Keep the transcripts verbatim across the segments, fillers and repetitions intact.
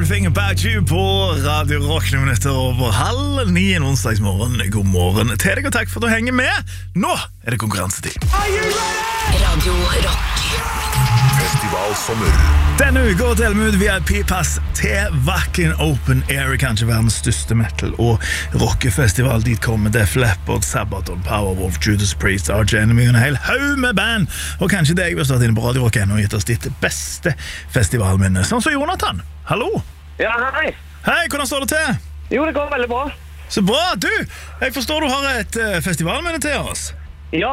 Everything About You på Radio Rock noen minutter over halv ni en onsdagsmorgen. God morgen til deg og takk for at du henger med. Nå er det konkurransetid. Radio Rock Festivalsommer. Denne uka deler vi ut V I P-pass til Wacken Open Air, kanskje verdens største metal- og rockefestival. Dit kommer Def Leppard, Sabaton, Powerwolf, Judas Priest, Arch Enemy og en hel haug med band. Og kanskje deg vil starte inn på Radio Rock og gitt oss ditt beste festivalminne. Sånn som Jonathan. Hallo. Ja, hei. Hei, hvordan står det til? Jo, det går veldig bra. Så bra, du! Jeg forstår du har et uh, festivalminne til oss. Ja,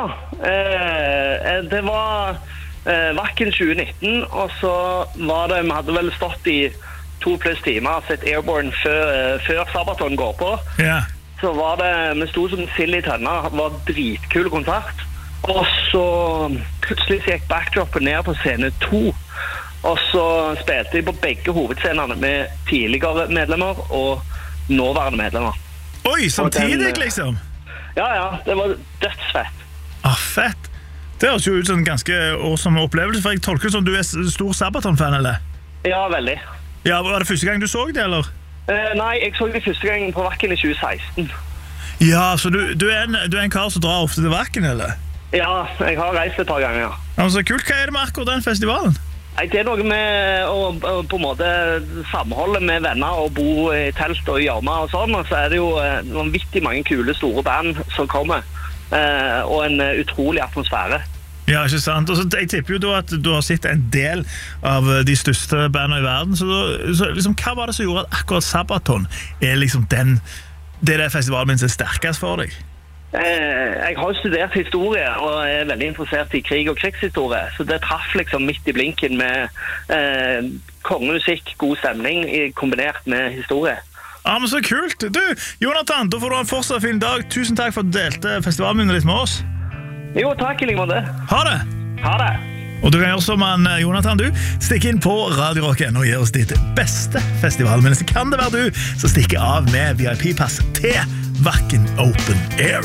eh, det var eh, Wacken tjue nitten, og så var det, vi hadde vel stått i to pluss timer, sett Airborne før, eh, før Sabaton går på. Ja. Så var det, vi stod som sild i tønna, det var dritkul konsert. Og så plutselig så gikk backdropen ned på scene to, og så spilte jeg på begge hovedscenene med tidligere medlemmer og nåværende medlemmer. Oi, samtidig den, liksom? Ja, ja, det var dødsfett. Ah, fett. Det høres jo ut som en ganske awesome opplevelse, for jeg tolker det som du er stor Sabaton-fan, eller? Ja, veldig. Ja, var det første gang du så det, eller? Eh, nei, jeg så det første gang på Wacken i tjue seksten. Ja, så du, du, er en, du er en kar som drar ofte til Wacken, eller? Ja, jeg har reist et par ganger, ja. Altså, kult. Hva er det med akkurat den festivalen? Nei, det er noe med å, å på en måte samholde med venner og bo i telt og gjørme og sånn, og så er det jo eh, vanvittig mange kule, store band som kommer, eh, og en uh, utrolig atmosfære. Ja, ikke sant? Og så, jeg tipper jo da at du har sett en del av de største bandene i verden, så, da, så liksom, hva var det som gjorde at akkurat Sabaton er liksom den, det er det festivalen min som er sterkest for deg? Eh, jeg har jo studert historie og er veldig interessert i krig og krigshistorie, så det traff liksom midt i blinken med eh, kongemusikk, god stemning kombinert med historie. Ja, men så kult! Du, Jonathan, da får du ha en fortsatt fin dag. Tusen takk for at du delte festivalminnet ditt med oss. Jo, takk i like måte. Ha det! Ha det! Og du kan gjøre som han, Jonathan, du. Stikk inn på Radio Rock og gi oss ditt beste festivalminne. Så kan det være du som stikker av med V I P-pass til Wacken Open Air.